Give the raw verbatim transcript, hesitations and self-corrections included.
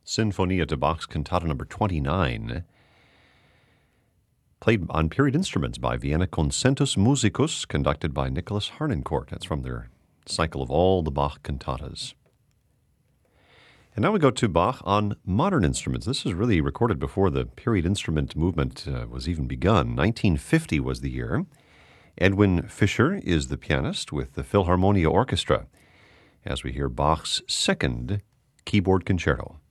Sinfonia de Bach's Cantata number twenty-nine, played on period instruments by Vienna Concentus Musicus, conducted by Nicholas Harnoncourt. That's from their cycle of all the Bach cantatas. And now we go to Bach on modern instruments. This is really recorded before the period instrument movement uh, was even begun. nineteen fifty was the year. Edwin Fischer is the pianist with the Philharmonia Orchestra, as we hear Bach's second keyboard concerto.